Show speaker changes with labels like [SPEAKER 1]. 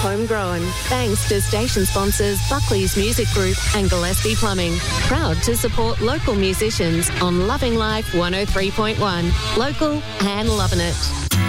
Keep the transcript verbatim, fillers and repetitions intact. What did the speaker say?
[SPEAKER 1] homegrown. Thanks to station sponsors Buckley's Music Group and Gillespie Plumbing. Proud to support local musicians on Loving Life one oh three point one. Local and loving it.